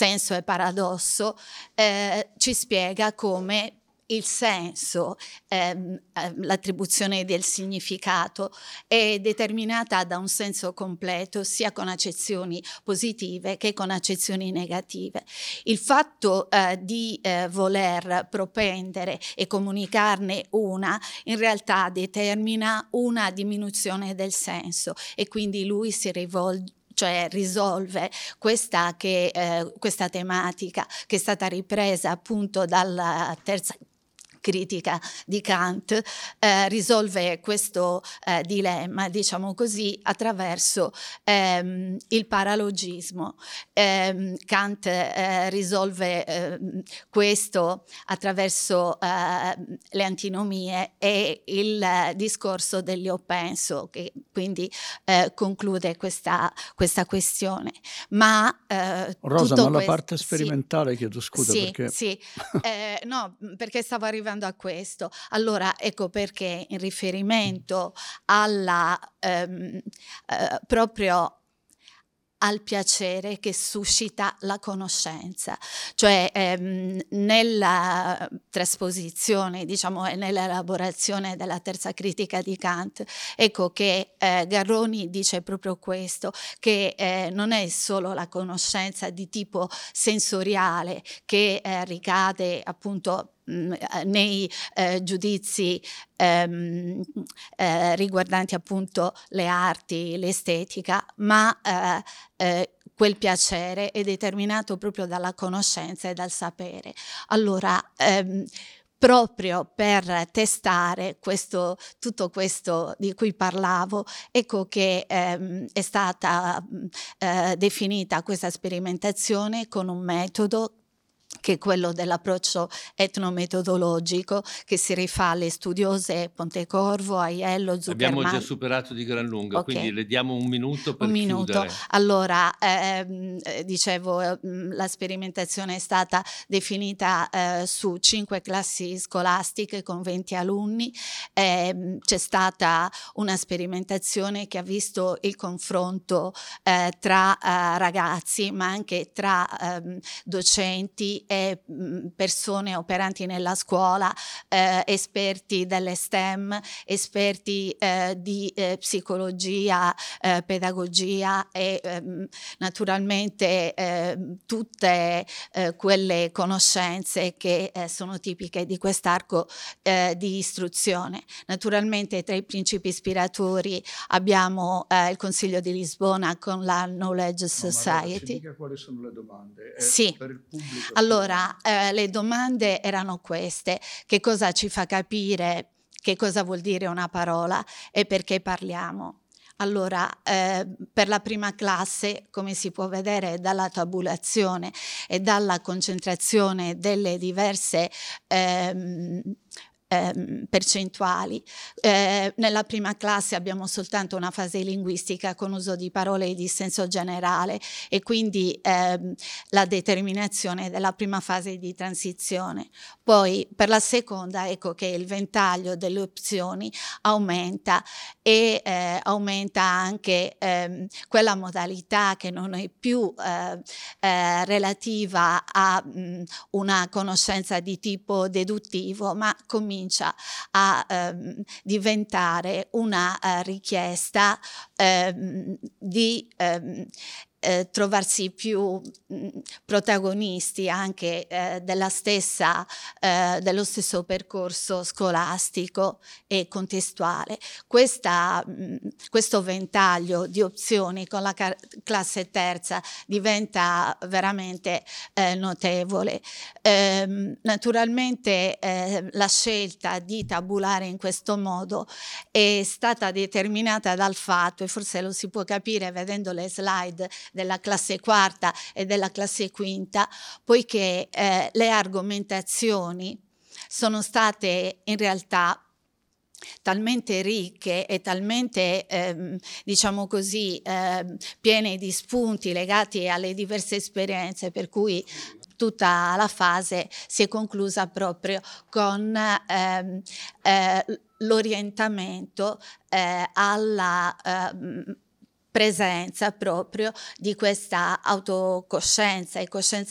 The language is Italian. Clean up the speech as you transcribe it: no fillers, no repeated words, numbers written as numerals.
senso e paradosso, ci spiega come il senso, l'attribuzione del significato è determinata da un senso completo, sia con accezioni positive che con accezioni negative. Il fatto di voler propendere e comunicarne una, in realtà determina una diminuzione del senso, e quindi lui si rivolge, cioè risolve questa tematica che è stata ripresa appunto dalla terza critica di Kant, risolve questo dilemma, diciamo così, attraverso il paralogismo. Kant risolve questo attraverso le antinomie e il discorso dell'io penso, che quindi conclude questa questione. Ma Rosa, tutto ma la parte sperimentale, sì, chiedo scusa, sì, perché sì. No, perché stavo arrivando a questo. Allora, ecco perché in riferimento alla proprio al piacere che suscita la conoscenza, cioè nella trasposizione, diciamo, e nell'elaborazione della terza critica di Kant, ecco che Garroni dice proprio questo, che non è solo la conoscenza di tipo sensoriale che ricade appunto nei giudizi riguardanti appunto le arti, l'estetica, ma quel piacere è determinato proprio dalla conoscenza e dal sapere. Allora, proprio per testare tutto questo di cui parlavo, ecco che è stata definita questa sperimentazione con un metodo che è quello dell'approccio etnometodologico, che si rifà alle studiose Pontecorvo, Aiello, Zuckerman. Abbiamo già superato di gran lunga, Okay. Quindi le diamo un minuto per Un minuto. chiudere. Allora, dicevo, la sperimentazione è stata definita su 5 classi scolastiche con 20 alunni. C'è stata una sperimentazione che ha visto il confronto tra ragazzi, ma anche tra docenti e persone operanti nella scuola, esperti delle STEM, esperti di psicologia, pedagogia e naturalmente tutte quelle conoscenze che sono tipiche di quest'arco di istruzione. Naturalmente tra i principi ispiratori abbiamo il Consiglio di Lisbona con la Knowledge Society. ci dica quali sono le domande. Sì. Per il pubblico. Allora, le domande erano queste: che cosa ci fa capire che cosa vuol dire una parola e perché parliamo? Allora, per la prima classe, come si può vedere dalla tabulazione e dalla concentrazione delle diverse percentuali, nella prima classe abbiamo soltanto una fase linguistica con uso di parole di senso generale e quindi la determinazione della prima fase di transizione. Poi per la seconda, ecco che il ventaglio delle opzioni aumenta e aumenta anche quella modalità che non è più relativa a una conoscenza di tipo deduttivo, ma comincia a diventare una richiesta di trovarsi più protagonisti anche dello stesso percorso scolastico e contestuale. Questo ventaglio di opzioni con la classe terza diventa veramente notevole. Naturalmente la scelta di tabulare in questo modo è stata determinata dal fatto, e forse lo si può capire vedendo le slide della classe quarta e della classe quinta, poiché le argomentazioni sono state in realtà talmente ricche e talmente, diciamo così, piene di spunti legati alle diverse esperienze, per cui tutta la fase si è conclusa proprio con l'orientamento alla presenza proprio di questa autocoscienza e coscienza